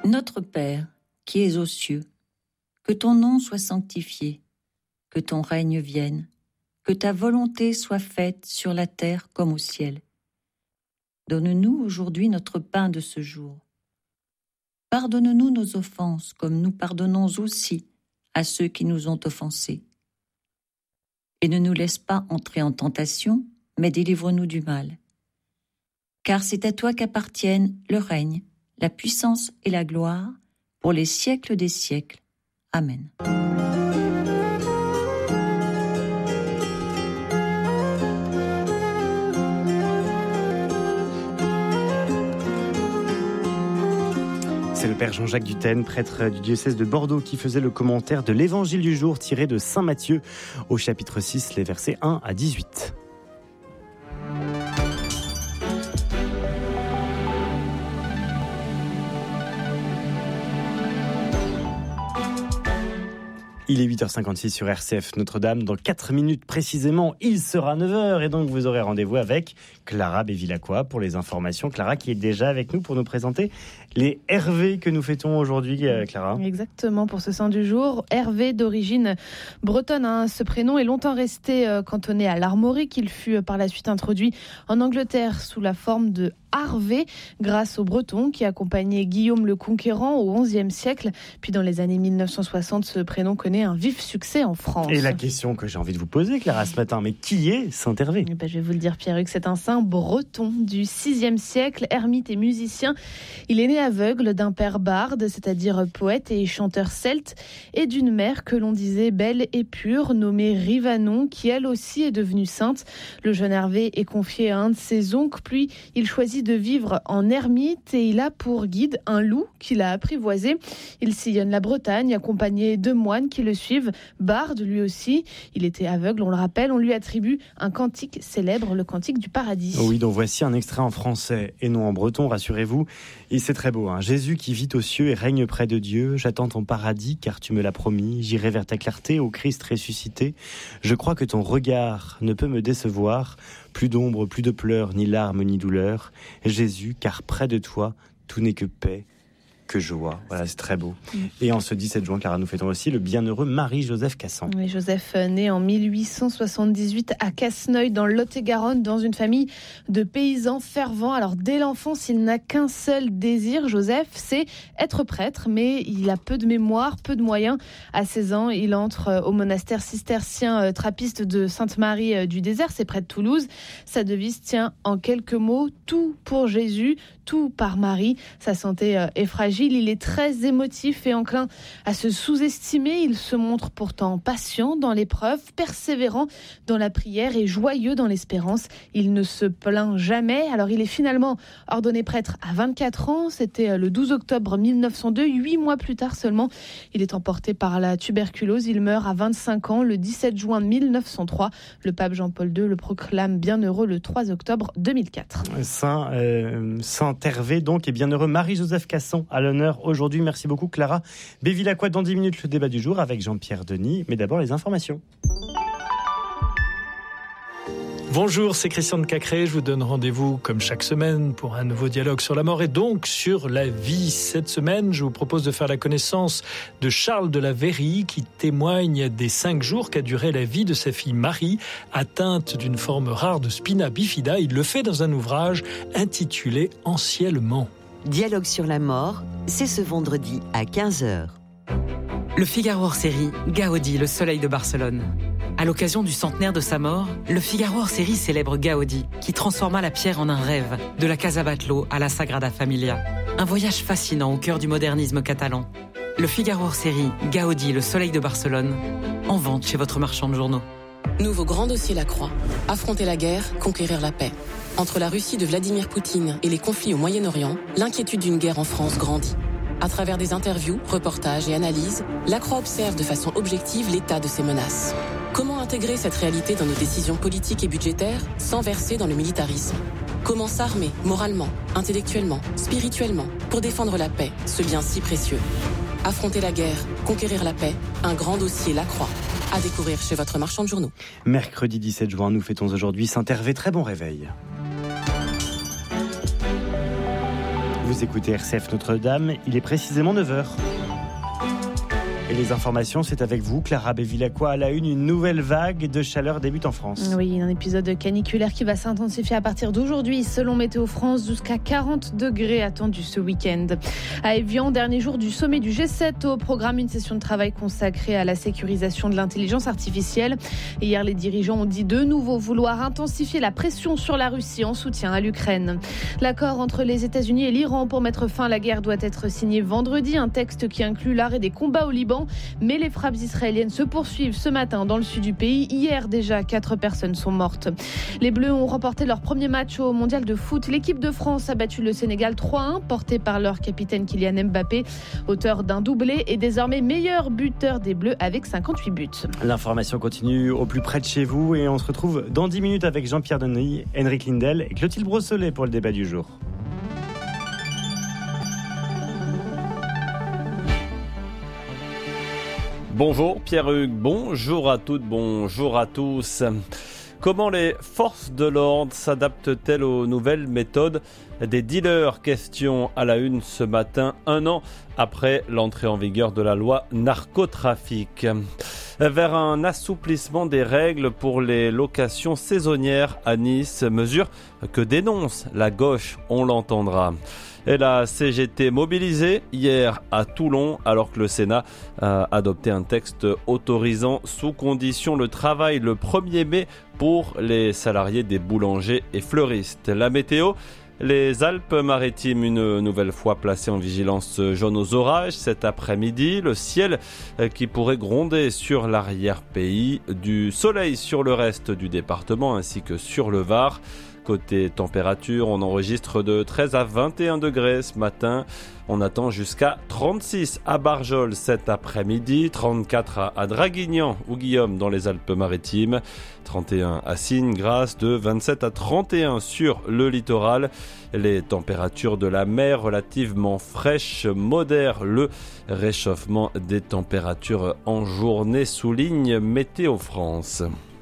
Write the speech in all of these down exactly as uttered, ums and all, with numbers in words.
Notre Père, qui es aux cieux, que ton nom soit sanctifié, que ton règne vienne, que ta volonté soit faite sur la terre comme au ciel. Donne-nous aujourd'hui notre pain de ce jour. Pardonne-nous nos offenses, comme nous pardonnons aussi à ceux qui nous ont offensés. Et ne nous laisse pas entrer en tentation, mais délivre-nous du mal. Car c'est à toi qu'appartiennent le règne, la puissance et la gloire, pour les siècles des siècles. Amen. C'est le père Jean-Jacques Dutène, prêtre du diocèse de Bordeaux, qui faisait le commentaire de l'évangile du jour tiré de saint Matthieu au chapitre six, les versets un à dix-huit. Il est huit heures cinquante-six sur R C F Notre-Dame. Dans quatre minutes précisément, il sera neuf heures. Et donc, vous aurez rendez-vous avec Clara Bévilacqua pour les informations. Clara qui est déjà avec nous pour nous présenter les Hervé que nous fêtons aujourd'hui, Clara. Exactement, pour ce saint du jour. Hervé, d'origine bretonne. Hein. Ce prénom est longtemps resté euh, cantonné à l'armorique. Il fut euh, par la suite introduit en Angleterre sous la forme de Harvé, grâce aux Bretons qui accompagnaient Guillaume le Conquérant au onzième siècle. Puis dans les années mille neuf cent soixante, ce prénom connaît un vif succès en France. Et la question que j'ai envie de vous poser, Clara, ce matin, mais qui est saint Hervé ? Eh ben, je vais vous le dire, Pierre-Hugues, c'est un saint breton du sixième siècle, ermite et musicien. Il est né aveugle d'un père barde, c'est-à-dire poète et chanteur celte, et d'une mère que l'on disait belle et pure, nommée Rivanon, qui elle aussi est devenue sainte. Le jeune Hervé est confié à un de ses oncles, puis il choisit de vivre en ermite et il a pour guide un loup qu'il a apprivoisé. Il sillonne la Bretagne accompagné de moines qui le suivent. Barde lui aussi, il était aveugle, on le rappelle, on lui attribue un cantique célèbre, le cantique du paradis. Oui, donc voici un extrait en français et non en breton, rassurez-vous. Et c'est très beau, hein. Jésus qui vit aux cieux et règne près de Dieu, j'attends ton paradis car tu me l'as promis, j'irai vers ta clarté, ô Christ ressuscité. Je crois que ton regard ne peut me décevoir, plus d'ombre, plus de pleurs, ni larmes, ni douleurs. Jésus, car près de toi, tout n'est que paix, que joie. Voilà, c'est très beau. Et en ce dix-sept juin, Clara, nous fêtons aussi le bienheureux Marie-Joseph Cassan. Oui, Joseph, né en mille huit cent soixante-dix-huit à Casseneuil, dans le Lot-et-Garonne, dans une famille de paysans fervents. Alors, dès l'enfance, il n'a qu'un seul désir, Joseph, c'est être prêtre, mais il a peu de mémoire, peu de moyens. À seize ans, il entre au monastère cistercien trappiste de Sainte-Marie du Désert, c'est près de Toulouse. Sa devise tient en quelques mots, tout pour Jésus, tout par Marie. Sa santé est fragile. Il est très émotif et enclin à se sous-estimer. Il se montre pourtant patient dans l'épreuve, persévérant dans la prière et joyeux dans l'espérance. Il ne se plaint jamais. Alors il est finalement ordonné prêtre à vingt-quatre ans. C'était le douze octobre mille neuf cent deux. Huit mois plus tard seulement, il est emporté par la tuberculose. Il meurt à vingt-cinq ans le dix-sept juin mille neuf cent trois. Le pape Jean-Paul deux le proclame bienheureux le trois octobre deux mille quatre. Saint, euh, Saint Hervé donc et bienheureux Marie-Joseph Cassan à l'honneur aujourd'hui. Merci beaucoup Clara Bévilacqua. Dans dix minutes, le débat du jour avec Jean-Pierre Denis. Mais d'abord, les informations. Bonjour, c'est Christian de Cacré. Je vous donne rendez-vous comme chaque semaine pour un nouveau dialogue sur la mort et donc sur la vie. Cette semaine, je vous propose de faire la connaissance de Charles de la Vérie qui témoigne des cinq jours qu'a duré la vie de sa fille Marie, atteinte d'une forme rare de spina bifida. Il le fait dans un ouvrage intitulé « Anciennement ». Dialogue sur la mort, c'est ce vendredi à quinze heures. Le Figaro hors série, Gaudi, le soleil de Barcelone. À l'occasion du centenaire de sa mort, le Figaro hors série célèbre Gaudi, qui transforma la pierre en un rêve, de la Casa Batlló à la Sagrada Familia. Un voyage fascinant au cœur du modernisme catalan. Le Figaro hors série, Gaudi, le soleil de Barcelone, en vente chez votre marchand de journaux. Nouveau grand dossier La Croix. Affronter la guerre, conquérir la paix. Entre la Russie de Vladimir Poutine et les conflits au Moyen-Orient, l'inquiétude d'une guerre en France grandit. À travers des interviews, reportages et analyses, La Croix observe de façon objective l'état de ces menaces. Comment intégrer cette réalité dans nos décisions politiques et budgétaires sans verser dans le militarisme ? Comment s'armer moralement, intellectuellement, spirituellement pour défendre la paix, ce bien si précieux ? Affronter la guerre, conquérir la paix, un grand dossier La Croix. À découvrir chez votre marchand de journaux. Mercredi dix-sept juin, nous fêtons aujourd'hui Saint Hervé. Très bon réveil. Vous écoutez R C F Notre-Dame, il est précisément neuf heures. Et les informations, c'est avec vous, Clara Bévilacqua. À la une, une nouvelle vague de chaleur débute en France. Oui, un épisode caniculaire qui va s'intensifier à partir d'aujourd'hui. Selon Météo France, jusqu'à quarante degrés attendus ce week-end. À Évian, dernier jour du sommet du G sept. Au programme, une session de travail consacrée à la sécurisation de l'intelligence artificielle. Hier, les dirigeants ont dit de nouveau vouloir intensifier la pression sur la Russie en soutien à l'Ukraine. L'accord entre les États-Unis et l'Iran pour mettre fin à la guerre doit être signé vendredi. Un texte qui inclut l'arrêt des combats au Liban. Mais les frappes israéliennes se poursuivent ce matin dans le sud du pays. Hier déjà, quatre personnes sont mortes. Les Bleus ont remporté leur premier match au mondial de foot. L'équipe de France a battu le Sénégal trois à un, porté par leur capitaine Kylian Mbappé, auteur d'un doublé et désormais meilleur buteur des Bleus avec cinquante-huit buts. L'information continue au plus près de chez vous et on se retrouve dans dix minutes avec Jean-Pierre Denis, Henrik Lindel et Clotilde Brossolet pour le débat du jour. Bonjour Pierre-Hugues, bonjour à toutes, bonjour à tous. Comment les forces de l'ordre s'adaptent-elles aux nouvelles méthodes des dealers? Question à la une ce matin, un an après l'entrée en vigueur de la loi narcotrafic. Vers un assouplissement des règles pour les locations saisonnières à Nice, mesure que dénonce la gauche, on l'entendra. Et la C G T mobilisée hier à Toulon alors que le Sénat a adopté un texte autorisant sous condition le travail le premier mai pour les salariés des boulangers et fleuristes. La météo, les Alpes-Maritimes une nouvelle fois placées en vigilance jaune aux orages cet après-midi. Le ciel qui pourrait gronder sur l'arrière-pays, du soleil sur le reste du département ainsi que sur le Var. Côté température, on enregistre de treize à vingt et un degrés ce matin. On attend jusqu'à trente-six à Barjol cet après-midi, trente-quatre à Draguignan ou Guillaume dans les Alpes-Maritimes, trente et un à Signes-Grasse, de vingt-sept à trente et un sur le littoral. Les températures de la mer relativement fraîches modèrent le réchauffement des températures en journée, souligne Météo France.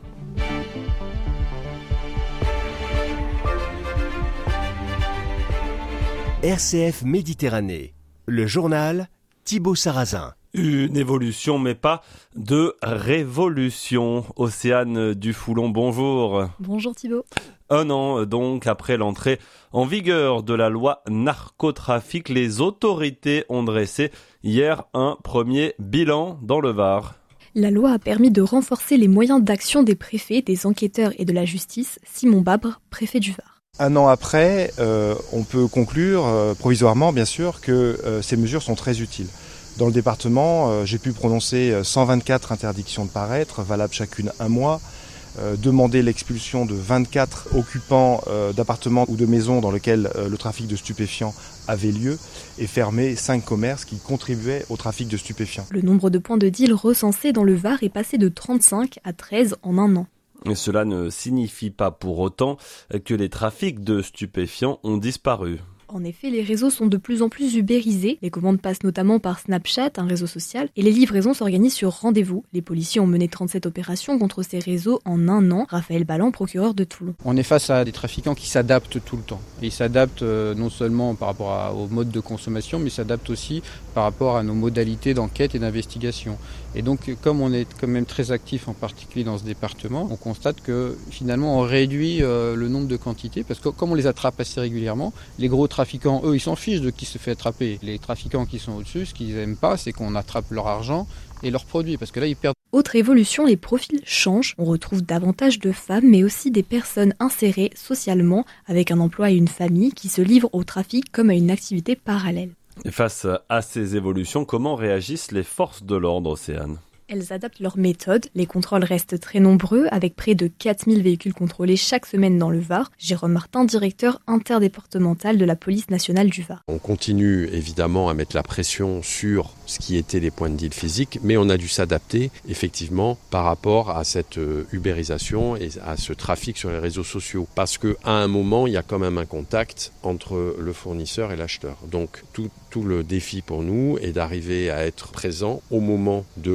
R C F Méditerranée, le journal Thibaut Sarrazin. Une évolution mais pas de révolution. Océane Dufoulon, bonjour. Bonjour Thibaut. Un an donc après l'entrée en vigueur de la loi narcotrafic, les autorités ont dressé hier un premier bilan dans le Var. La loi a permis de renforcer les moyens d'action des préfets, des enquêteurs et de la justice. Simon Babre, préfet du Var. Un an après, euh, on peut conclure, euh, provisoirement bien sûr, que euh, ces mesures sont très utiles. Dans le département, euh, j'ai pu prononcer cent vingt-quatre interdictions de paraître, valables chacune un mois, euh, demander l'expulsion de vingt-quatre occupants euh, d'appartements ou de maisons dans lesquels euh, le trafic de stupéfiants avait lieu et fermer cinq commerces qui contribuaient au trafic de stupéfiants. Le nombre de points de deal recensés dans le Var est passé de trente-cinq à treize en un an. Et cela ne signifie pas pour autant que les trafics de stupéfiants ont disparu. En effet, les réseaux sont de plus en plus ubérisés. Les commandes passent notamment par Snapchat, un réseau social, et les livraisons s'organisent sur rendez-vous. Les policiers ont mené trente-sept opérations contre ces réseaux en un an. Raphaël Balland, procureur de Toulon. On est face à des trafiquants qui s'adaptent tout le temps. Et ils s'adaptent euh, non seulement par rapport à, au mode de consommation, mais ils s'adaptent aussi par rapport à nos modalités d'enquête et d'investigation. Et donc, comme on est quand même très actif, en particulier dans ce département, on constate que finalement on réduit euh, le nombre de quantités, parce que comme on les attrape assez régulièrement, les gros trafiquants, eux, ils s'en fichent de qui se fait attraper. Les trafiquants qui sont au-dessus, ce qu'ils n'aiment pas, c'est qu'on attrape leur argent et leurs produits, parce que là, ils perdent. Autre évolution, les profils changent. On retrouve davantage de femmes, mais aussi des personnes insérées socialement, avec un emploi et une famille, qui se livrent au trafic comme à une activité parallèle. Et face à ces évolutions, comment réagissent les forces de l'ordre, Océane ? Elles adaptent leurs méthodes. Les contrôles restent très nombreux, avec près de quatre mille véhicules contrôlés chaque semaine dans le Var. Jérôme Martin, directeur interdépartemental de la police nationale du Var. On continue évidemment à mettre la pression sur ce qui était les points de deal physiques, mais on a dû s'adapter effectivement par rapport à cette ubérisation et à ce trafic sur les réseaux sociaux. Parce qu'à un moment, il y a quand même un contact entre le fournisseur et l'acheteur. Donc tout, tout le défi pour nous est d'arriver à être présent au moment de la vente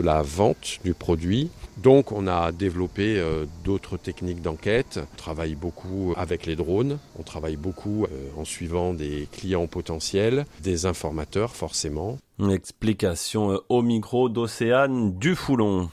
vente du produit. Donc on a développé euh, d'autres techniques d'enquête. On travaille beaucoup avec les drones, on travaille beaucoup euh, en suivant des clients potentiels, des informateurs forcément. Une explication au micro d'Océane Dufoulon.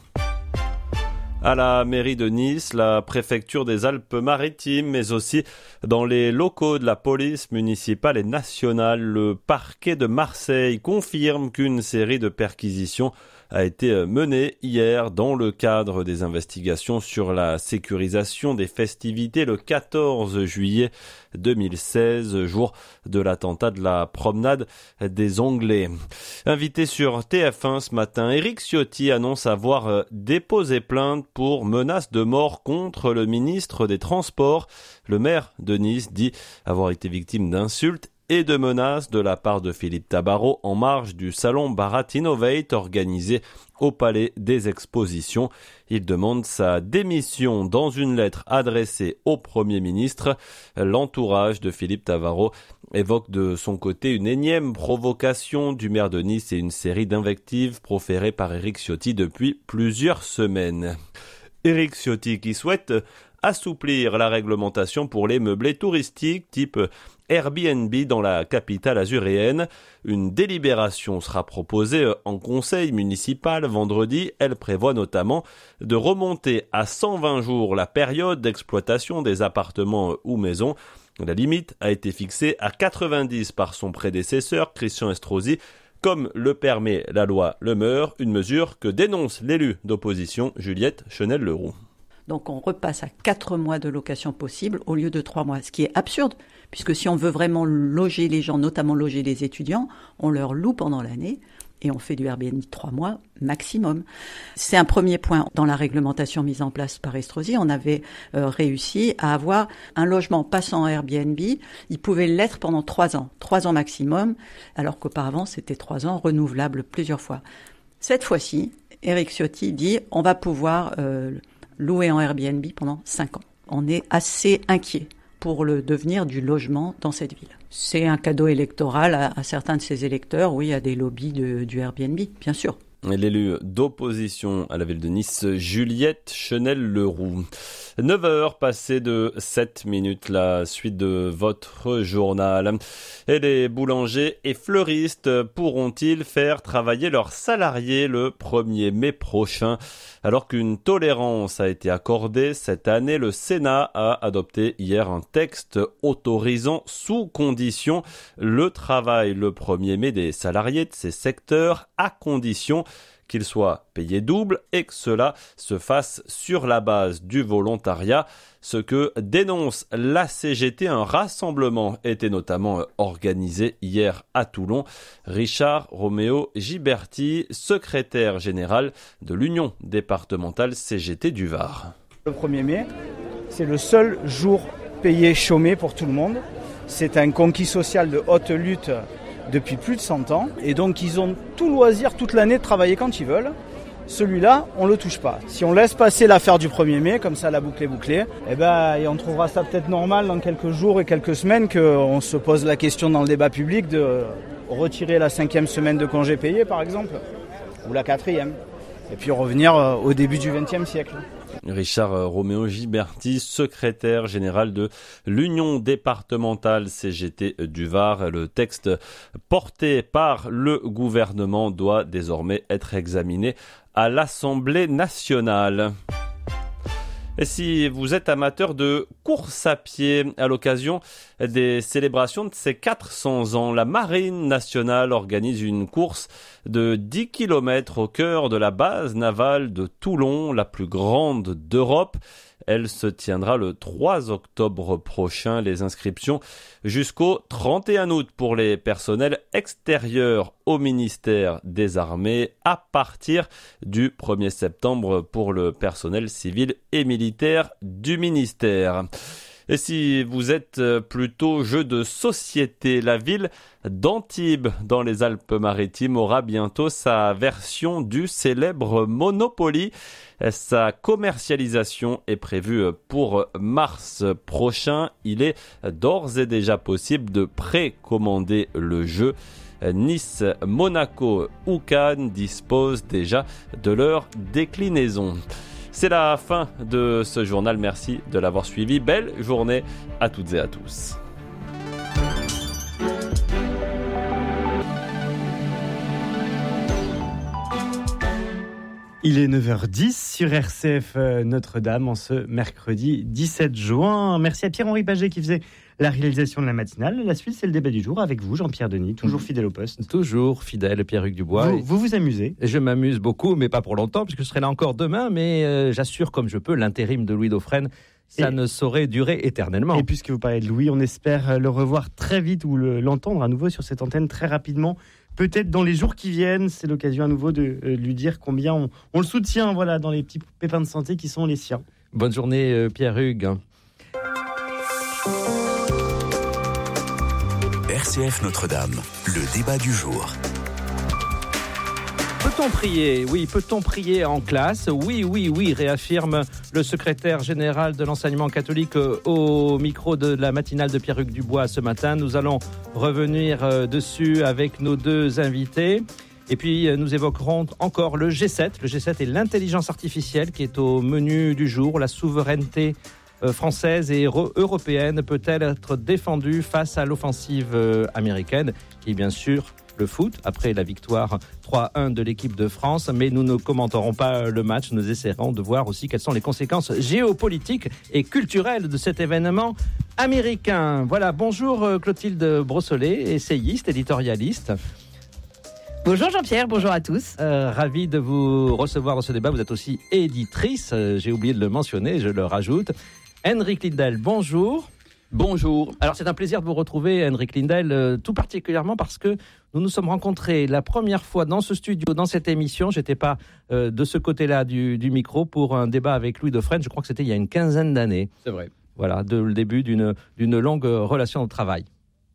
À la mairie de Nice, la préfecture des Alpes-Maritimes, mais aussi dans les locaux de la police municipale et nationale, le parquet de Marseille confirme qu'une série de perquisitions a été menée hier dans le cadre des investigations sur la sécurisation des festivités le quatorze juillet deux mille seize, jour de l'attentat de la promenade des Anglais. Invité sur T F un ce matin, Éric Ciotti annonce avoir déposé plainte pour menace de mort contre le ministre des Transports. Le maire de Nice dit avoir été victime d'insultes et de menaces de la part de Philippe Tabarot en marge du salon Bharat Innovate organisé au Palais des Expositions. Il demande sa démission dans une lettre adressée au Premier ministre. L'entourage de Philippe Tabarot évoque de son côté une énième provocation du maire de Nice et une série d'invectives proférées par Éric Ciotti depuis plusieurs semaines. Éric Ciotti qui souhaite assouplir la réglementation pour les meublés touristiques type Airbnb dans la capitale azuréenne. Une délibération sera proposée en conseil municipal vendredi. Elle prévoit notamment de remonter à cent vingt jours la période d'exploitation des appartements ou maisons. La limite a été fixée à quatre-vingt-dix par son prédécesseur Christian Estrosi, comme le permet la loi Le Meur, une mesure que dénonce l'élu d'opposition Juliette Chenel-Leroux. Donc on repasse à quatre mois de location possible au lieu de trois mois, ce qui est absurde, puisque si on veut vraiment loger les gens, notamment loger les étudiants, on leur loue pendant l'année et on fait du Airbnb trois mois maximum. C'est un premier point. Dans la réglementation mise en place par Estrosi, on avait euh, réussi à avoir un logement passant en Airbnb. Il pouvait l'être pendant trois ans, trois ans maximum, alors qu'auparavant c'était trois ans renouvelables plusieurs fois. Cette fois-ci, Éric Ciotti dit on va pouvoir euh, louer en Airbnb pendant cinq ans. On est assez inquiet pour le devenir du logement dans cette ville. C'est un cadeau électoral à, à certains de ses électeurs, oui, à des lobbies de, du Airbnb, bien sûr. L'élu d'opposition à la ville de Nice, Juliette Chenel-Leroux. neuf heures passées de sept minutes, la suite de votre journal. Et les boulangers et fleuristes pourront-ils faire travailler leurs salariés le premier mai prochain? Alors qu'une tolérance a été accordée cette année, le Sénat a adopté hier un texte autorisant sous condition le travail le premier mai des salariés de ces secteurs, à condition qu'ils soient payés double et que cela se fasse sur la base du volontariat, ce que dénonce la C G T. Un rassemblement était notamment organisé hier à Toulon. Richard Roméo Giberti, secrétaire général de l'Union départementale C G T du Var. Le premier mai, c'est le seul jour payé chômé pour tout le monde. C'est un conquis social de haute lutte depuis plus de cent ans, et donc ils ont tout loisir toute l'année de travailler quand ils veulent. Celui-là, on le touche pas. Si on laisse passer l'affaire du premier mai, comme ça la boucle est bouclée, eh ben, et on trouvera ça peut-être normal dans quelques jours et quelques semaines qu'on se pose la question dans le débat public de retirer la cinquième semaine de congé payé, par exemple, ou la quatrième, et puis revenir au début du vingtième siècle. Richard Roméo Giberti, secrétaire général de l'Union départementale C G T du Var. Le texte porté par le gouvernement doit désormais être examiné à l'Assemblée nationale. Et si vous êtes amateur de course à pied, à l'occasion des célébrations de ses quatre cents ans, la Marine nationale organise une course de dix kilomètres au cœur de la base navale de Toulon, la plus grande d'Europe. Elle se tiendra le trois octobre prochain. Les inscriptions jusqu'au trente et un août pour les personnels extérieurs au ministère des Armées, à partir du premier septembre pour le personnel civil et militaire du ministère. Et si vous êtes plutôt jeu de société, la ville d'Antibes, dans les Alpes-Maritimes, aura bientôt sa version du célèbre Monopoly. Sa commercialisation est prévue pour mars prochain. Il est d'ores et déjà possible de précommander le jeu. Nice, Monaco ou Cannes disposent déjà de leur déclinaison. C'est la fin de ce journal. Merci de l'avoir suivi. Belle journée à toutes et à tous. Il est neuf heures dix sur R C F Notre-Dame en ce mercredi dix-sept juin. Merci à Pierre-Henri Paget qui faisait la réalisation de la matinale. La suite, c'est le débat du jour avec vous, Jean-Pierre Denis, toujours fidèle au poste. Toujours fidèle, Pierre-Hugues Dubois. Vous vous, vous amusez ? Je m'amuse beaucoup, mais pas pour longtemps, puisque je serai là encore demain. Mais euh, j'assure comme je peux, l'intérim de Louis Dauphren, ça et, ne saurait durer éternellement. Et puisque vous parlez de Louis, on espère le revoir très vite ou le, l'entendre à nouveau sur cette antenne très rapidement. Peut-être dans les jours qui viennent, c'est l'occasion à nouveau de euh, lui dire combien on, on le soutient voilà, dans les petits pépins de santé qui sont les siens. Bonne journée, euh, Pierre-Hugues. R C F Notre-Dame, le débat du jour. Peut-on prier ? Oui, peut-on prier en classe ? Oui, oui, oui, réaffirme le secrétaire général de l'enseignement catholique au micro de la matinale de Pierre-Hugues Dubois ce matin. Nous allons revenir dessus avec nos deux invités. Et puis, nous évoquerons encore le G sept. Le G sept et l'intelligence artificielle qui est au menu du jour. La souveraineté française et européenne peut-elle être défendue face à l'offensive américaine ? Et bien sûr, le foot, après la victoire trois un de l'équipe de France. Mais nous ne commenterons pas le match. Nous essaierons de voir aussi quelles sont les conséquences géopolitiques et culturelles de cet événement américain. Voilà, bonjour Clotilde Brossolet, essayiste, éditorialiste. Bonjour Jean-Pierre, bonjour à tous. Euh, ravi de vous recevoir dans ce débat. Vous êtes aussi éditrice, euh, j'ai oublié de le mentionner, je le rajoute. Henrik Lindell, bonjour. Bonjour. Alors c'est un plaisir de vous retrouver, Henrik Lindell, euh, tout particulièrement parce que nous nous sommes rencontrés la première fois dans ce studio, dans cette émission. J'étais pas euh, de ce côté-là du, du micro pour un débat avec Louis Dauphren. Je crois que c'était il y a une quinzaine d'années. C'est vrai. Voilà, de, le début d'une, d'une longue relation de travail.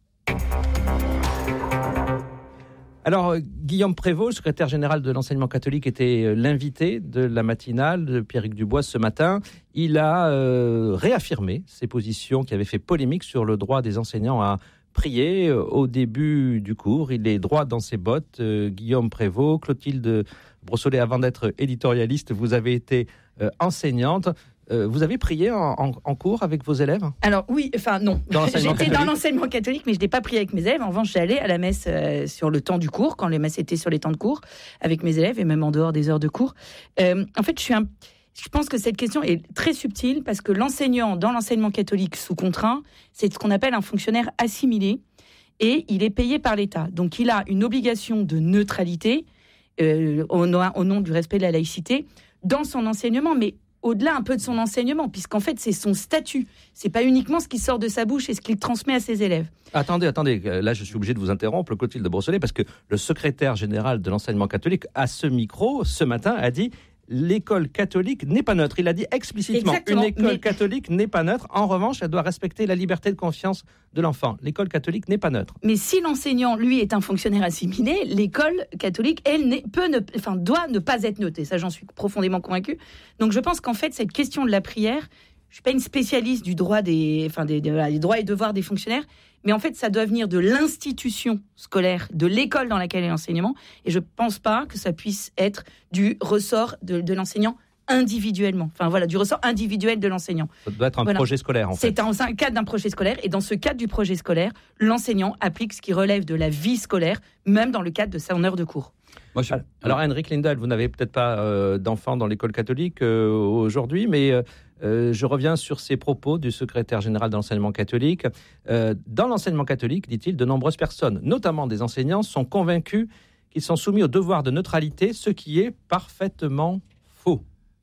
Alors, Guillaume Prévost, secrétaire général de l'enseignement catholique, était l'invité de la matinale de Pierre-Hugues Dubois ce matin. Il a euh, réaffirmé ses positions qui avaient fait polémique sur le droit des enseignants à prier au début du cours. Il est droit dans ses bottes. Euh, Guillaume Prévost, Clotilde Brossolet, avant d'être éditorialiste, vous avez été euh, enseignante. Euh, vous avez prié en, en, en cours avec vos élèves ? Alors oui, enfin non. Dans l'enseignement J'étais catholique. dans l'enseignement catholique, mais je n'ai pas prié avec mes élèves. En revanche, j'allais à la messe euh, sur le temps du cours, quand les messes étaient sur les temps de cours, avec mes élèves et même en dehors des heures de cours. Euh, en fait, je suis un... Je pense que cette question est très subtile parce que l'enseignant dans l'enseignement catholique sous contraint, c'est ce qu'on appelle un fonctionnaire assimilé et il est payé par l'État. Donc il a une obligation de neutralité euh, au, au nom du respect de la laïcité dans son enseignement, mais au-delà un peu de son enseignement, puisqu'en fait, c'est son statut. C'est pas uniquement ce qui sort de sa bouche et ce qu'il transmet à ses élèves. Attendez, attendez. Là, je suis obligé de vous interrompre, Clotilde Brossolet, parce que le secrétaire général de l'enseignement catholique, à ce micro, ce matin, a dit l'école catholique n'est pas neutre. Il a dit explicitement, Exactement, une école mais... catholique n'est pas neutre. En revanche, elle doit respecter la liberté de conscience de l'enfant. L'école catholique n'est pas neutre. Mais si l'enseignant, lui, est un fonctionnaire assimilé, l'école catholique, elle, n'est, peut ne, enfin, doit ne pas être notée. Ça, j'en suis profondément convaincue. Donc, je pense qu'en fait, cette question de la prière, je suis pas une spécialiste du droit des, enfin, des, des, des droits et devoirs des fonctionnaires, mais en fait, ça doit venir de l'institution scolaire, de l'école dans laquelle est l'enseignement, et je pense pas que ça puisse être du ressort de, de l'enseignant individuellement. Enfin voilà, du ressort individuel de l'enseignant. Ça doit être un voilà. projet scolaire, en fait. C'est un, un cadre d'un projet scolaire, et dans ce cadre du projet scolaire, l'enseignant applique ce qui relève de la vie scolaire, même dans le cadre de son heure de cours. Moi, je... Alors, Henrik Lindell, vous n'avez peut-être pas euh, d'enfants dans l'école catholique euh, aujourd'hui, mais euh, je reviens sur ces propos du secrétaire général de l'enseignement catholique. Euh, dans l'enseignement catholique, dit-il, de nombreuses personnes, notamment des enseignants, sont convaincus qu'ils sont soumis au devoir de neutralité, ce qui est parfaitement faux.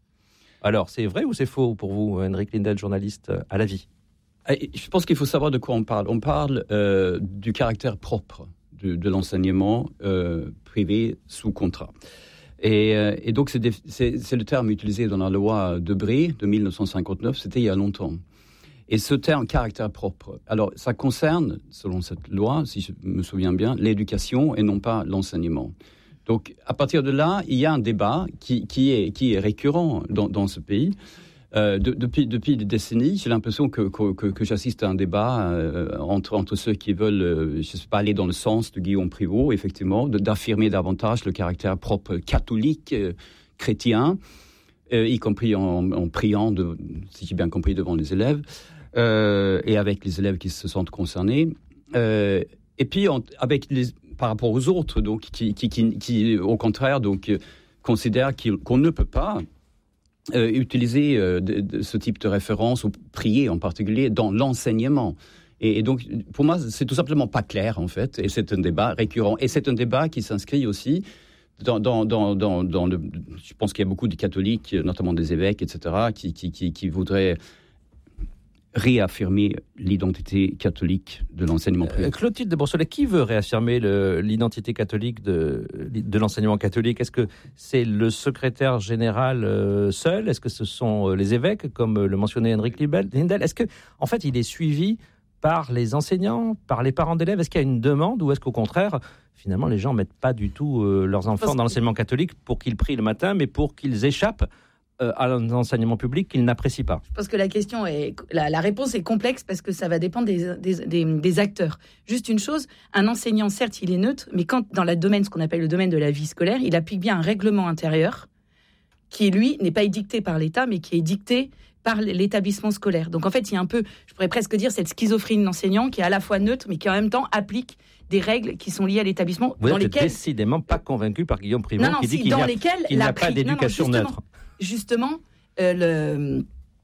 Alors, c'est vrai ou c'est faux pour vous, Henrik Lindell, journaliste à la vie ? Je pense qu'il faut savoir de quoi on parle. On parle euh, du caractère propre de, de l'enseignement euh, privé sous contrat. Et, euh, et donc, c'est, des, c'est, c'est le terme utilisé dans la loi Debré de mille neuf cent cinquante-neuf, c'était il y a longtemps. Et ce terme caractère propre, alors ça concerne, selon cette loi, si je me souviens bien, l'éducation et non pas l'enseignement. Donc, à partir de là, il y a un débat qui, qui, est, qui est récurrent dans, dans ce pays. Euh, de, depuis, depuis des décennies, j'ai l'impression que, que, que, que j'assiste à un débat euh, entre, entre ceux qui veulent, euh, je ne sais pas, aller dans le sens de Guillaume Prévost, effectivement, de, d'affirmer davantage le caractère propre catholique, euh, chrétien, euh, y compris en, en priant, de, si j'ai bien compris, devant les élèves, euh, et avec les élèves qui se sentent concernés. Euh, et puis, en, avec les, par rapport aux autres, donc, qui, qui, qui, qui au contraire, donc, euh, considèrent qu'on ne peut pas Euh, utiliser euh, de, de ce type de référence, ou prier en particulier, dans l'enseignement. Et, et donc, pour moi, c'est tout simplement pas clair, en fait, et c'est un débat récurrent. Et c'est un débat qui s'inscrit aussi dans, dans, dans, dans, dans le... Je pense qu'il y a beaucoup de catholiques, notamment des évêques, et cetera, qui, qui, qui, qui voudraient réaffirmer l'identité catholique de l'enseignement privé. Euh, Clotilde de Brossolet, qui veut réaffirmer le, l'identité catholique de, de l'enseignement catholique ? Est-ce que c'est le secrétaire général euh, seul ? Est-ce que ce sont euh, les évêques, comme le mentionnait Henrik Lindell ? Est-ce que, en fait, il est suivi par les enseignants, par les parents d'élèves ? Est-ce qu'il y a une demande, ou est-ce qu'au contraire, finalement, les gens ne mettent pas du tout euh, leurs enfants dans l'enseignement catholique pour qu'ils prient le matin, mais pour qu'ils échappent Euh, à l'enseignement public qu'ils n'apprécient pas? Je pense que la question est, la, la réponse est complexe parce que ça va dépendre des, des, des, des acteurs. Juste une chose, un enseignant, certes, il est neutre, mais quand dans le domaine, ce qu'on appelle le domaine de la vie scolaire, il applique bien un règlement intérieur qui, lui, n'est pas édicté par l'État, mais qui est dicté par l'établissement scolaire. Donc en fait, il y a un peu, je pourrais presque dire, cette schizophrénie d'enseignant qui est à la fois neutre, mais qui en même temps applique des règles qui sont liées à l'établissement. Vous dans êtes lesquelles... décidément pas convaincu par Guillaume Prévost, non, non, qui dit si, qu'il n'y a, qu'il n'y a pri... pas d'éducation non, non, neutre. Justement, euh, le,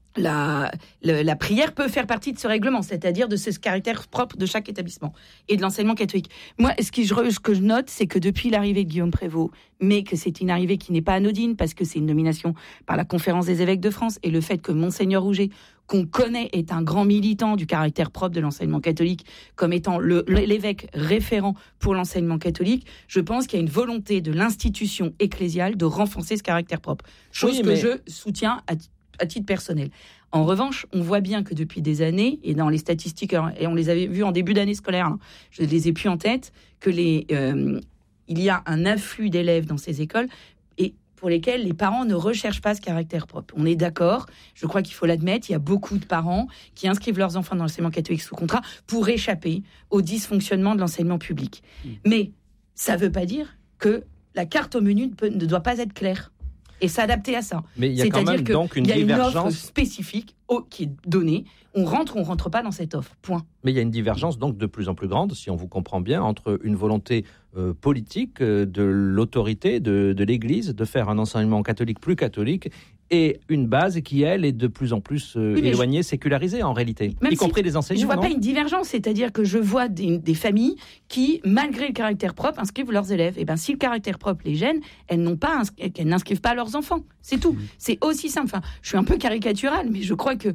la, le, la prière peut faire partie de ce règlement, c'est-à-dire de ce caractère propre de chaque établissement et de l'enseignement catholique. Moi, ce, qui, ce que je note, c'est que depuis l'arrivée de Guillaume Prévost, mais que c'est une arrivée qui n'est pas anodine, parce que c'est une nomination par la Conférence des évêques de France, et le fait que Monseigneur Rouget, qu'on connaît, est un grand militant du caractère propre de l'enseignement catholique, comme étant le, l'évêque référent pour l'enseignement catholique, je pense qu'il y a une volonté de l'institution ecclésiale de renforcer ce caractère propre. Chose oui, mais... que je soutiens à, à titre personnel. En revanche, on voit bien que depuis des années, et dans les statistiques, et on les avait vues en début d'année scolaire, hein, je les ai plus en tête, que les, euh, il y a un afflux d'élèves dans ces écoles, et pour lesquels les parents ne recherchent pas ce caractère propre. On est d'accord, je crois qu'il faut l'admettre, il y a beaucoup de parents qui inscrivent leurs enfants dans l'enseignement catholique sous contrat pour échapper au dysfonctionnement de l'enseignement public. Mmh. Mais ça ne veut pas dire que la carte au menu ne, peut, ne doit pas être claire et s'adapter à ça. Mais il y a C'est-à-dire quand même donc une y a divergence une offre spécifique qui est donnée. On rentre ou on ne rentre pas dans cette offre. Point. Mais il y a une divergence donc de plus en plus grande, si on vous comprend bien, entre une volonté euh, politique euh, de l'autorité de, de l'Église de faire un enseignement catholique plus catholique et une base qui, elle, est de plus en plus euh, oui, éloignée, je... sécularisée en réalité, même y compris si les enseignants. Je ne vois non pas une divergence, c'est-à-dire que je vois des, des familles qui, malgré le caractère propre, inscrivent leurs élèves. Et bien, si le caractère propre les gêne, elles, n'ont pas inscri... elles n'inscrivent pas leurs enfants. C'est tout. Mmh. C'est aussi simple. Enfin, je suis un peu caricatural, mais je crois que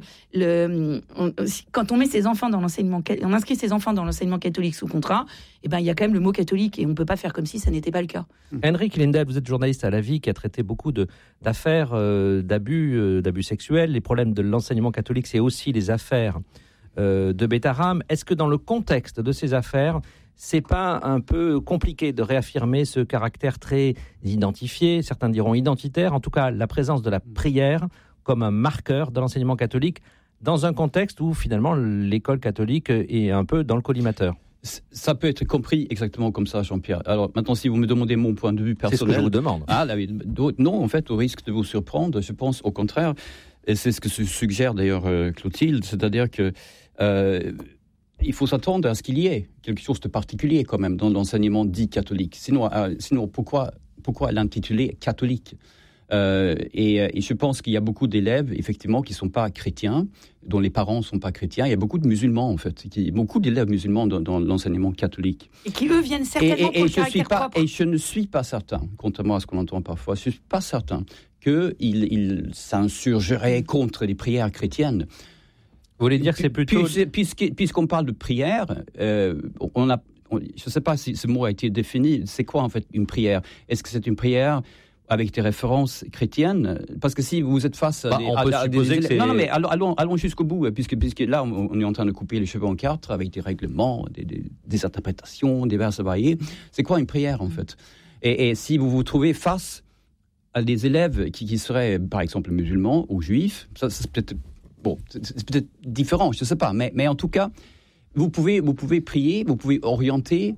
le, on, quand on met ses enfants dans l'enseignement, on inscrit ses enfants dans l'enseignement catholique sous contrat, et ben il y a quand même le mot catholique et on peut pas faire comme si ça n'était pas le cas. Henrik Lindell, vous êtes journaliste à La Vie qui a traité beaucoup de d'affaires euh, d'abus, euh, d'abus sexuels. Les problèmes de l'enseignement catholique, c'est aussi les affaires euh, de Beth-Haram. Est-ce que dans le contexte de ces affaires, c'est pas un peu compliqué de réaffirmer ce caractère très identifié, certains diront identitaire, en tout cas la présence de la prière comme un marqueur de l'enseignement catholique dans un contexte où finalement l'école catholique est un peu dans le collimateur? Ça peut être compris exactement comme ça, Jean-Pierre. Alors maintenant, si vous me demandez mon point de vue personnel... C'est ce que je vous demande. Ah, là, non, en fait, au risque de vous surprendre, je pense au contraire, et c'est ce que suggère d'ailleurs euh, Clotilde, c'est-à-dire que euh, il faut s'attendre à ce qu'il y ait quelque chose de particulier quand même dans l'enseignement dit catholique. Sinon, euh, sinon pourquoi, pourquoi l'intituler catholique ? Euh, et, et je pense qu'il y a beaucoup d'élèves, effectivement, qui ne sont pas chrétiens, dont les parents ne sont pas chrétiens. Il y a beaucoup de musulmans, en fait. Qui, beaucoup d'élèves musulmans dans, dans l'enseignement catholique. Et qui, eux, viennent certainement et, et, pour et le caractère pas, propre. Et je ne suis pas certain, contrairement à ce qu'on entend parfois, je ne suis pas certain qu'il il s'insurgerait contre les prières chrétiennes. Vous voulez dire que c'est plutôt... Puisque, puisqu'on parle de prière, euh, on a, on, je ne sais pas si ce mot a été défini. C'est quoi, en fait, une prière ? Est-ce que c'est une prière avec des références chrétiennes, parce que si vous êtes face à bah, des... On peut à, à supposer des, que c'est... Non, non, mais allons, allons, allons jusqu'au bout, puisque, puisque là, on, on est en train de couper les cheveux en quatre avec des règlements, des, des, des interprétations, des vers variés. C'est quoi une prière, en fait ? et, et si vous vous trouvez face à des élèves qui, qui seraient, par exemple, musulmans ou juifs, ça, ça c'est peut-être bon, c'est, c'est peut-être différent, je ne sais pas, mais, mais en tout cas, vous pouvez, vous pouvez prier, vous pouvez orienter,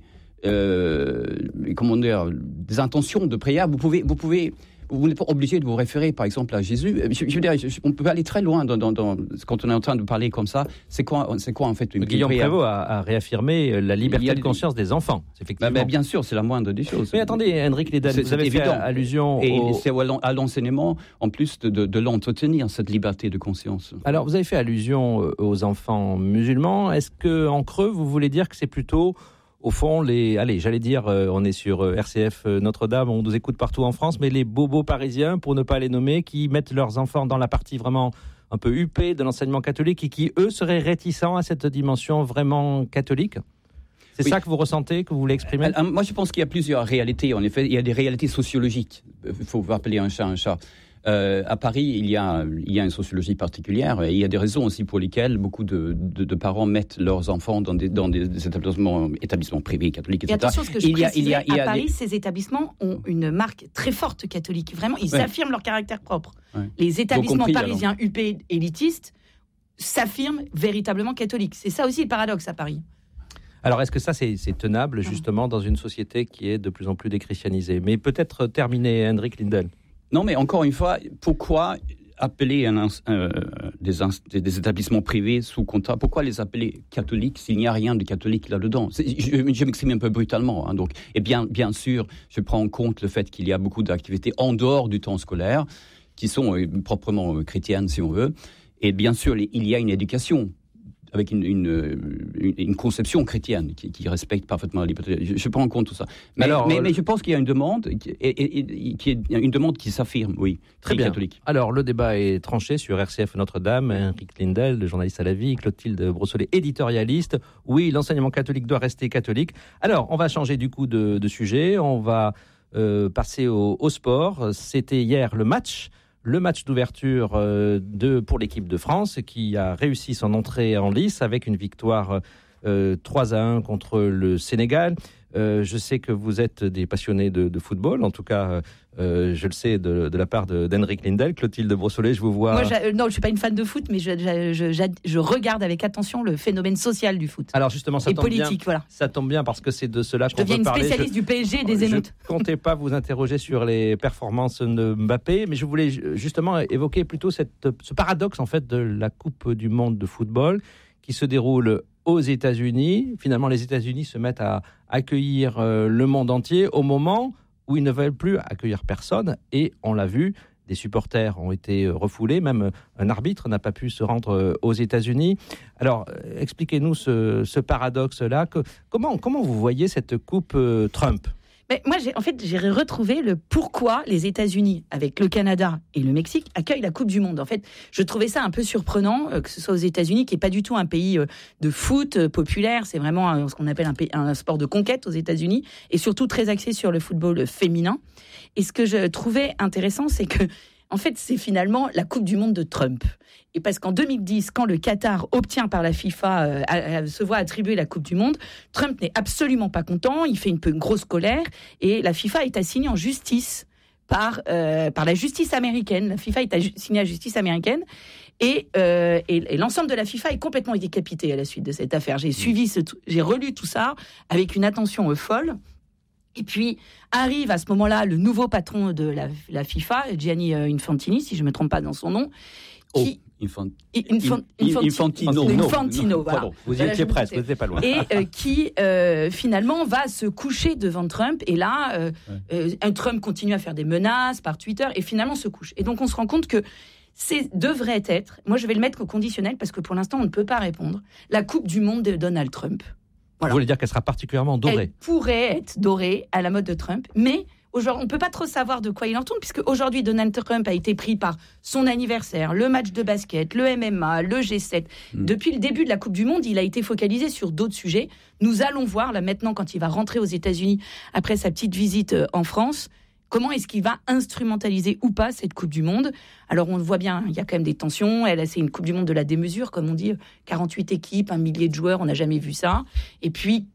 euh, comment dire, des intentions de prière. Vous pouvez, vous pouvez. Vous n'êtes pas obligé de vous référer, par exemple, à Jésus. Je, je veux dire, je, on peut aller très loin dans, dans, dans, quand on est en train de parler comme ça. C'est quoi, c'est quoi en fait une Guillaume prière? Prévost a, a réaffirmé la liberté de conscience des enfants, effectivement. Bah, bah, bien sûr, c'est la moindre des choses. Mais attendez, Henrik Liddell, vous avez évident. fait allusion Et au... c'est à l'enseignement, en plus, de, de, de l'entretenir, cette liberté de conscience. Alors, vous avez fait allusion aux enfants musulmans. Est-ce qu'en creux, vous voulez dire que c'est plutôt... Au fond, les, allez, j'allais dire, euh, on est sur euh, R C F euh, Notre-Dame, on nous écoute partout en France, mais les bobos parisiens, pour ne pas les nommer, qui mettent leurs enfants dans la partie vraiment un peu huppée de l'enseignement catholique et qui, eux, seraient réticents à cette dimension vraiment catholique? C'est oui. ça que vous ressentez, que vous voulez exprimer? Alors, moi, je pense qu'il y a plusieurs réalités. En effet, il y a des réalités sociologiques. Il faut appeler un chat un chat. Euh, à Paris, il y, a, il y a une sociologie particulière et il y a des raisons aussi pour lesquelles beaucoup de, de, de parents mettent leurs enfants dans des, dans des établissements, établissements privés, catholiques, et cetera. Et attention, ce que je il y a, précisais, il y a, il y a à Paris, des... ces établissements ont une marque très forte catholique. Vraiment, ils ouais. affirment leur caractère propre. Ouais. Les établissements compris, parisiens alors. U P élitistes s'affirment véritablement catholiques. C'est ça aussi le paradoxe à Paris. Alors, est-ce que ça, c'est, c'est tenable, justement, dans une société qui est de plus en plus déchristianisée? Mais peut-être terminer, Henrik Liddell. Non, mais encore une fois, pourquoi appeler un, euh, des, des établissements privés sous contrat, pourquoi les appeler catholiques s'il n'y a rien de catholique là-dedans? C'est, je, je m'exprime un peu brutalement. Hein, donc, et bien, bien sûr, je prends en compte le fait qu'il y a beaucoup d'activités en dehors du temps scolaire qui sont euh, proprement euh, chrétiennes, si on veut. Et bien sûr, il y a une éducation avec une, une, une, une conception chrétienne qui, qui respecte parfaitement la liberté. Je, je prends en compte tout ça. Mais, Alors, mais, mais je pense qu'il y a une demande qui, et, et, et, qui est une demande qui s'affirme, oui, très bien. Catholique. Alors, le débat est tranché sur R C F Notre-Dame. Henrik Liddell, le journaliste à la vie, Clotilde Brossolet, éditorialiste. Oui, l'enseignement catholique doit rester catholique. Alors, on va changer du coup de, de sujet. On va euh, passer au, au sport. C'était hier le match. Le match d'ouverture euh, de, pour l'équipe de France qui a réussi son entrée en lice avec une victoire euh, trois à un contre le Sénégal. Euh, je sais que vous êtes des passionnés de, de football, en tout cas, euh, je le sais de, de la part de, d'Henrik Liddell. Clotilde Brossolet, je vous vois... Moi, je, non, je ne suis pas une fan de foot, mais je, je, je, je regarde avec attention le phénomène social du foot. Alors justement, ça et tombe politique, bien, voilà. Ça tombe bien parce que c'est de cela je qu'on veut parler. Je deviens une spécialiste je, du P S G et des émeutes. Je ne comptais pas vous interroger sur les performances de Mbappé, mais je voulais justement évoquer plutôt cette, ce paradoxe en fait de la Coupe du Monde de football qui se déroule aux États-Unis. Finalement, les États-Unis se mettent à accueillir euh, le monde entier au moment où ils ne veulent plus accueillir personne. Et on l'a vu, des supporters ont été refoulés, même un arbitre n'a pas pu se rendre aux États-Unis. Alors, expliquez-nous ce, ce paradoxe-là. Que, comment, comment vous voyez cette coupe euh, Trump ? Mais moi, j'ai, en fait, j'ai retrouvé le pourquoi les États-Unis, avec le Canada et le Mexique, accueillent la Coupe du Monde. En fait, je trouvais ça un peu surprenant, euh, que ce soit aux États-Unis, qui n'est pas du tout un pays euh, de foot euh, populaire. C'est vraiment un, ce qu'on appelle un, pays, un sport de conquête aux États-Unis, et surtout très axé sur le football féminin. Et ce que je trouvais intéressant, c'est que, en fait, c'est finalement la Coupe du Monde de Trump. Et parce qu'en deux mille dix, quand le Qatar obtient par la FIFA, euh, à, à, se voit attribuer la Coupe du Monde, Trump n'est absolument pas content, il fait une, une grosse colère, et la FIFA est assignée en justice par, euh, par la justice américaine. La FIFA est assignée à la justice américaine, et, euh, et, et l'ensemble de la FIFA est complètement décapité à la suite de cette affaire. J'ai suivi, ce, j'ai relu tout ça avec une attention euh, folle. Et puis, arrive à ce moment-là le nouveau patron de la, la FIFA, Gianni Infantini, si je ne me trompe pas dans son nom, qui... Oh. Infant... Infant... Infantino. Infantino. Infantino, voilà. Pardon, vous y étiez presque, vous n'étiez pas loin. Et euh, qui, euh, finalement, va se coucher devant Trump. Et là, euh, ouais. euh, Trump continue à faire des menaces par Twitter et finalement se couche. Et donc, on se rend compte que c'est devrait être, moi je vais le mettre au conditionnel parce que pour l'instant, on ne peut pas répondre, la Coupe du Monde de Donald Trump. Voilà. Vous voulez dire qu'elle sera particulièrement dorée ? Elle pourrait être dorée à la mode de Trump, mais... Aujourd'hui, on ne peut pas trop savoir de quoi il en tourne, puisque aujourd'hui, Donald Trump a été pris par son anniversaire, le match de basket, le M M A, le G sept. Mmh. Depuis le début de la Coupe du Monde, il a été focalisé sur d'autres sujets. Nous allons voir, là maintenant, quand il va rentrer aux États-Unis, après sa petite visite en France, comment est-ce qu'il va instrumentaliser ou pas cette Coupe du Monde ? Alors, on le voit bien, il y a quand même des tensions. Elle, c'est une Coupe du Monde de la démesure, comme on dit, quarante-huit équipes, un millier de joueurs, on n'a jamais vu ça. Et puis...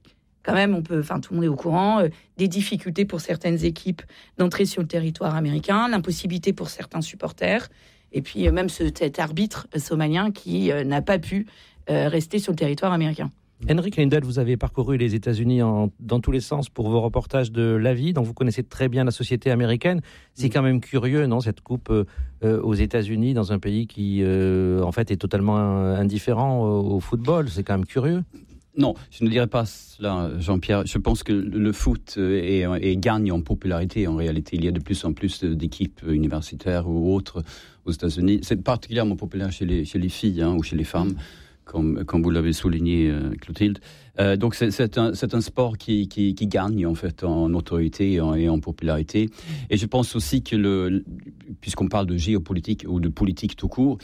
quand même, on peut, enfin, tout le monde est au courant, euh, des difficultés pour certaines équipes d'entrer sur le territoire américain, l'impossibilité pour certains supporters, et puis euh, même ce, cet arbitre somalien qui euh, n'a pas pu euh, rester sur le territoire américain. Henrik Lindell, vous avez parcouru les États-Unis en, dans tous les sens pour vos reportages de la vie, donc vous connaissez très bien la société américaine. C'est quand même curieux, non, cette coupe euh, euh, aux États-Unis, dans un pays qui, euh, en fait, est totalement indifférent au, au football. C'est quand même curieux. Non, je ne dirais pas cela, Jean-Pierre. Je pense que le foot est, est, gagne en popularité. En réalité, il y a de plus en plus d'équipes universitaires ou autres aux États-Unis. C'est particulièrement populaire chez les, chez les filles hein, ou chez les femmes. Comme, comme vous l'avez souligné, euh, Clotilde. Euh, donc c'est, c'est, un, c'est un sport qui, qui, qui gagne en fait en autorité et en, et en popularité. Et je pense aussi que, le, puisqu'on parle de géopolitique ou de politique tout court,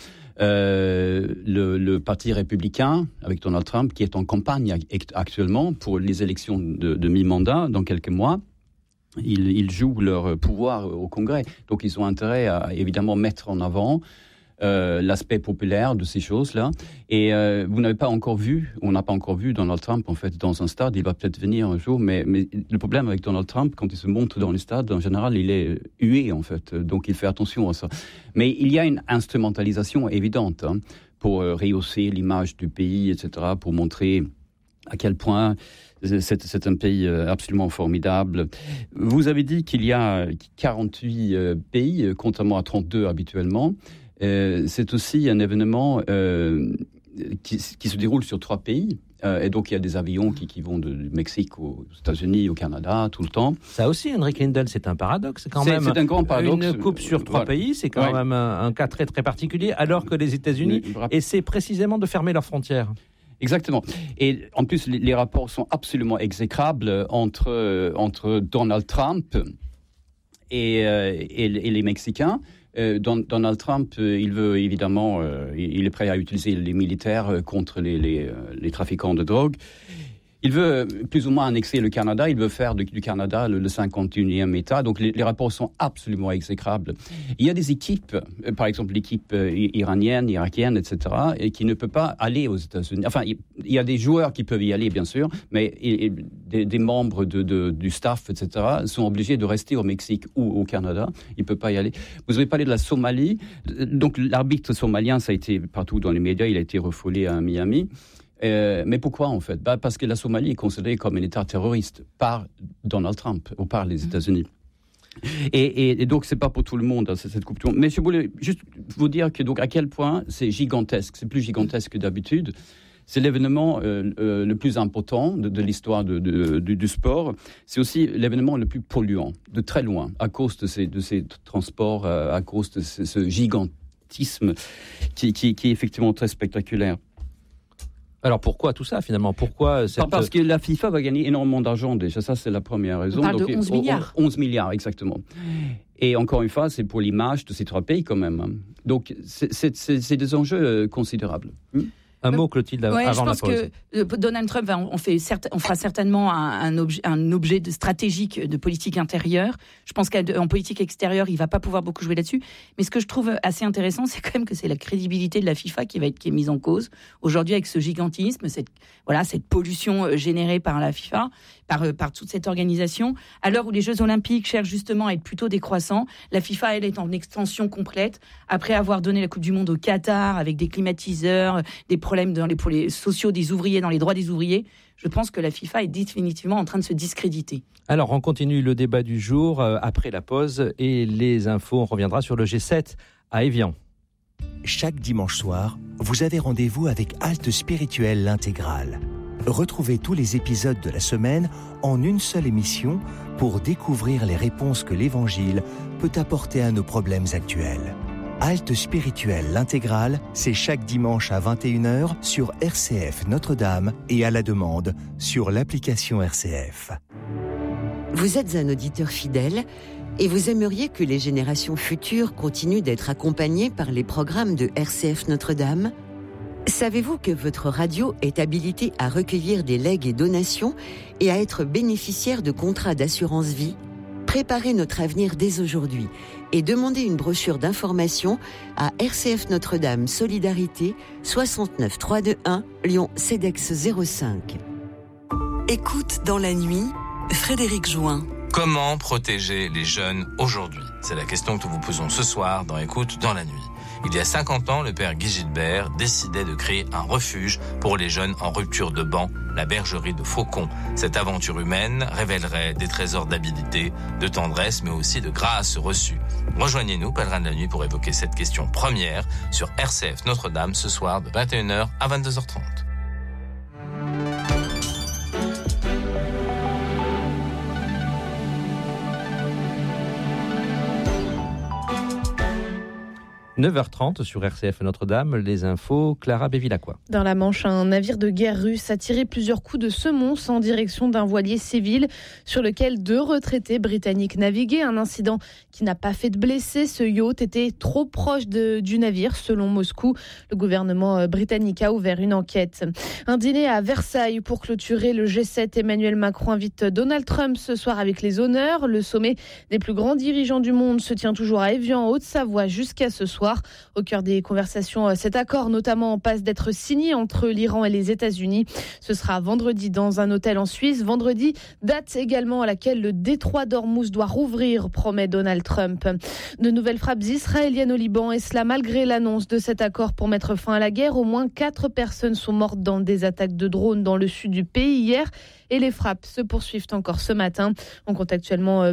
euh, le, le Parti républicain, avec Donald Trump, qui est en campagne actuellement pour les élections de, de mi-mandat dans quelques mois, ils, ils jouent leur pouvoir au Congrès. Donc ils ont intérêt à évidemment mettre en avant Euh, l'aspect populaire de ces choses-là. Et euh, vous n'avez pas encore vu, on n'a pas encore vu Donald Trump, en fait, dans un stade. Il va peut-être venir un jour, mais, mais le problème avec Donald Trump, quand il se montre dans les stades, en général, il est hué, en fait. Donc, il fait attention à ça. Mais il y a une instrumentalisation évidente hein, pour euh, rehausser l'image du pays, et cetera, pour montrer à quel point c'est, c'est un pays absolument formidable. Vous avez dit qu'il y a quarante-huit euh, pays, contrairement à trente-deux habituellement. Euh, c'est aussi un événement euh, qui, qui se déroule sur trois pays. Euh, et donc, il y a des avions qui, qui vont de, du Mexique aux États-Unis, au Canada, tout le temps. Ça aussi, Henrik Lindell, c'est un paradoxe. C'est quand c'est, même c'est un grand paradoxe. Une coupe sur trois voilà. pays, c'est quand ouais. même un, un cas très, très particulier, alors que les États-Unis essaient précisément de fermer leurs frontières. Exactement. Et en plus, les, les rapports sont absolument exécrables entre, euh, entre Donald Trump et, euh, et, et les Mexicains. Euh, Donald Trump, euh, il veut évidemment, euh, il est prêt à utiliser les militaires euh, contre les, les, euh, les trafiquants de drogue. Il veut euh, plus ou moins annexer le Canada. Il veut faire du, du Canada le, le cinquante et unième État. Donc les, les rapports sont absolument exécrables. Il y a des équipes, euh, par exemple l'équipe euh, iranienne, irakienne, et cetera, et qui ne peut pas aller aux États-Unis. Enfin, il, il y a des joueurs qui peuvent y aller, bien sûr, mais et, et, des, des membres de, de, du staff, et cetera, sont obligés de rester au Mexique ou au Canada. Ils ne peuvent pas y aller. Vous avez parlé de la Somalie. Donc l'arbitre somalien, ça a été partout dans les médias. Il a été refoulé à Miami. Euh, mais pourquoi en fait bah, Parce que la Somalie est considérée comme un État terroriste par Donald Trump ou par les États-Unis. Et, et, et donc c'est pas pour tout le monde hein, cette coupe. Mais je voulais juste vous dire que donc à quel point c'est gigantesque, c'est plus gigantesque que d'habitude. C'est l'événement euh, euh, le plus important de, de l'histoire de, de, de, du sport. C'est aussi l'événement le plus polluant, de très loin, à cause de ces, de ces transports, euh, à cause de ce, ce gigantisme qui, qui, qui est effectivement très spectaculaire. Alors pourquoi tout ça finalement ? Pourquoi cette... Parce que la FIFA va gagner énormément d'argent déjà, ça c'est la première raison. On parle Donc, de onze milliards. onze milliards, exactement. Et encore une fois, c'est pour l'image de ces trois pays quand même. Donc c'est, c'est, c'est, c'est des enjeux considérables. Hmm Un mot, Clotilde, ouais, avant la pause. Je pense que Donald Trump, on, fait certes, on fera certainement un, un, objet, un objet de stratégique de politique intérieure. Je pense qu'en politique extérieure, il ne va pas pouvoir beaucoup jouer là-dessus. Mais ce que je trouve assez intéressant, c'est quand même que c'est la crédibilité de la FIFA qui va être qui est mise en cause aujourd'hui avec ce gigantisme, cette, voilà, cette pollution générée par la FIFA, par, par toute cette organisation. À l'heure où les Jeux Olympiques cherchent justement à être plutôt décroissants, la FIFA, elle, est en extension complète. Après avoir donné la Coupe du Monde au Qatar avec des climatiseurs, des problèmes dans les, pour les sociaux des ouvriers, dans les droits des ouvriers, je pense que la FIFA est définitivement en train de se discréditer. Alors, on continue le débat du jour euh, après la pause et les infos. On reviendra sur le G sept à Évian. Chaque dimanche soir, vous avez rendez-vous avec Halte Spirituelle l'intégrale. Retrouvez tous les épisodes de la semaine en une seule émission pour découvrir les réponses que l'Évangile peut apporter à nos problèmes actuels. Halte Spirituelle l'intégrale, c'est chaque dimanche à vingt et une heures sur R C F Notre-Dame et à la demande sur l'application R C F. Vous êtes un auditeur fidèle et vous aimeriez que les générations futures continuent d'être accompagnées par les programmes de R C F Notre-Dame ? Savez-vous que votre radio est habilitée à recueillir des legs et donations et à être bénéficiaire de contrats d'assurance vie ? Préparez notre avenir dès aujourd'hui et demandez une brochure d'information à R C F Notre-Dame Solidarité soixante-neuf trois cent vingt et un Lyon C E D E X zéro cinq. Écoute dans la nuit, Frédéric Join. Comment protéger les jeunes aujourd'hui ? C'est la question que nous vous posons ce soir dans Écoute dans la nuit. Il y a cinquante ans, le père Guy Gilbert décidait de créer un refuge pour les jeunes en rupture de ban, la bergerie de Faucon. Cette aventure humaine révélerait des trésors d'habilité, de tendresse, mais aussi de grâce reçue. Rejoignez-nous, pèlerins de la nuit, pour évoquer cette question première sur R C F Notre-Dame ce soir de vingt et une heures à vingt-deux heures trente. neuf heures trente sur R C F Notre-Dame, les infos, Clara Bévilacqua. Dans la Manche, un navire de guerre russe a tiré plusieurs coups de semonce en direction d'un voilier civil sur lequel deux retraités britanniques naviguaient. Un incident qui n'a pas fait de blessés. Ce yacht était trop proche de, du navire, selon Moscou. Le gouvernement britannique a ouvert une enquête. Un dîner à Versailles pour clôturer le G sept. Emmanuel Macron invite Donald Trump ce soir avec les honneurs. Le sommet des plus grands dirigeants du monde se tient toujours à Évian, en Haute-Savoie, jusqu'à ce soir. Au cœur des conversations, cet accord notamment passe d'être signé entre l'Iran et les États-Unis. Ce sera vendredi dans un hôtel en Suisse. Vendredi, date également à laquelle le détroit d'Ormuz doit rouvrir, promet Donald Trump. De nouvelles frappes israéliennes au Liban, et cela malgré l'annonce de cet accord pour mettre fin à la guerre. Au moins quatre personnes sont mortes dans des attaques de drones dans le sud du pays hier. Et les frappes se poursuivent encore ce matin. On compte actuellement